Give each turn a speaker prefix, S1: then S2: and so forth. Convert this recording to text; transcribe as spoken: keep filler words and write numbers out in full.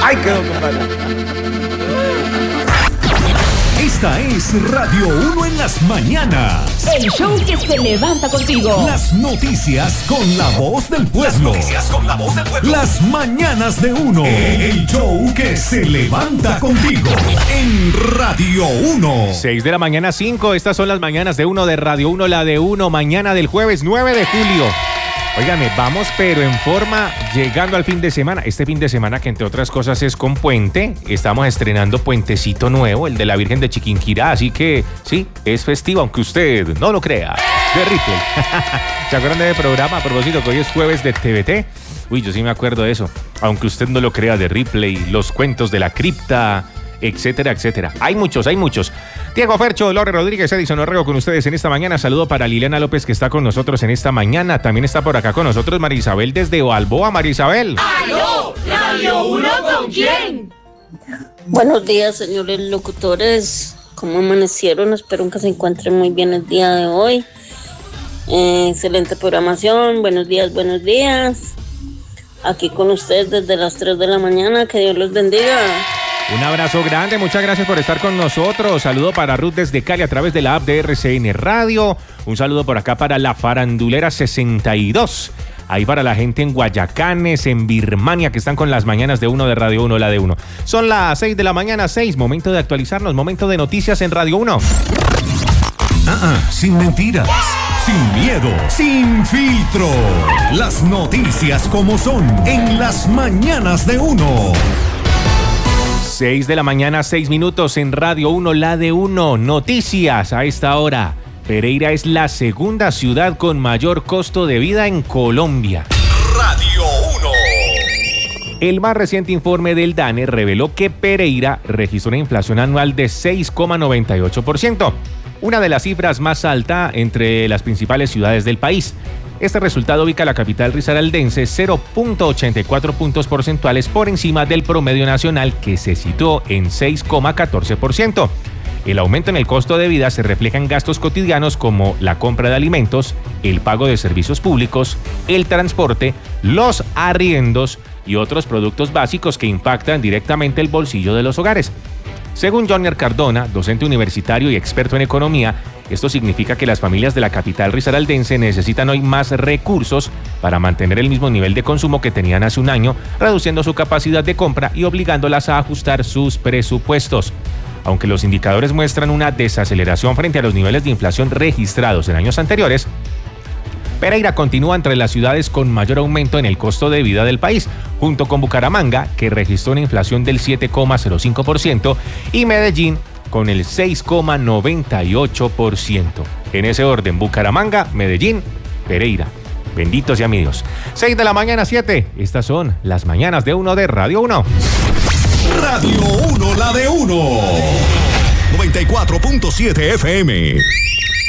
S1: Ay, quedó, compadre.
S2: Esta es Radio uno en las mañanas.
S3: El show que se levanta contigo.
S2: Las noticias con la voz del pueblo. Las noticias con la voz del pueblo. Las mañanas de uno. El show que se levanta contigo. En Radio uno.
S1: seis de la mañana, cinco. Estas son las mañanas de uno de Radio uno, la de uno. Mañana del jueves nueve de julio. Óigame, vamos pero en forma, llegando al fin de semana. Este fin de semana que entre otras cosas es con puente. Estamos estrenando puentecito nuevo, el de la Virgen de Chiquinquirá. Así que sí, es festivo, aunque usted no lo crea. De Ripley. ¿Se acuerdan de ese programa? A propósito, que hoy es jueves de T V T. Uy, yo sí me acuerdo de eso. Aunque usted no lo crea, de Ripley, los cuentos de la cripta, etcétera, etcétera. Hay muchos, hay muchos. Diego Fercho, Lore Rodríguez, Edison Orrego con ustedes en esta mañana. Saludo para Liliana López, que está con nosotros en esta mañana. También está por acá con nosotros María Isabel desde Balboa. María Isabel.
S3: ¡Aló! ¿Radio uno con quién?
S4: Buenos días, señores locutores. ¿Cómo amanecieron? Espero que se encuentren muy bien el día de hoy. Eh, excelente programación. Buenos días, buenos días. Aquí con ustedes desde las tres de la mañana. Que Dios los bendiga.
S1: Un abrazo grande, muchas gracias por estar con nosotros. Saludo para Ruth desde Cali a través de la app de R C N Radio. Un saludo por acá para la Farandulera sesenta y dos. Ahí para la gente en Guayacanes, en Birmania, que están con las mañanas de uno de Radio uno, la de uno. Son las seis de la mañana, seis. Momento de actualizarnos, momento de noticias en Radio uno.
S2: Ah, ah, sin mentiras, sin miedo, sin filtro. Las noticias como son en las mañanas de uno.
S1: seis de la mañana, seis minutos en Radio uno, la de uno. Noticias a esta hora. Pereira es la segunda ciudad con mayor costo de vida en Colombia.
S2: Radio uno.
S1: El más reciente informe del DANE reveló que Pereira registró una inflación anual de seis coma noventa y ocho por ciento, una de las cifras más altas entre las principales ciudades del país. Este resultado ubica a la capital risaraldense cero punto ochenta y cuatro puntos porcentuales por encima del promedio nacional, que se situó en seis coma catorce por ciento. El aumento en el costo de vida se refleja en gastos cotidianos como la compra de alimentos, el pago de servicios públicos, el transporte, los arriendos y otros productos básicos que impactan directamente el bolsillo de los hogares. Según Jonier Cardona, docente universitario y experto en economía, esto significa que las familias de la capital risaraldense necesitan hoy más recursos para mantener el mismo nivel de consumo que tenían hace un año, reduciendo su capacidad de compra y obligándolas a ajustar sus presupuestos. Aunque los indicadores muestran una desaceleración frente a los niveles de inflación registrados en años anteriores, Pereira continúa entre las ciudades con mayor aumento en el costo de vida del país, junto con Bucaramanga, que registró una inflación del siete coma cero cinco por ciento, y Medellín, con el seis coma noventa y ocho por ciento. En ese orden, Bucaramanga, Medellín, Pereira. Benditos sea mi Dios. seis de la mañana, siete. Estas son las mañanas de uno de Radio uno.
S2: Radio uno, la de uno. noventa y cuatro punto siete F M.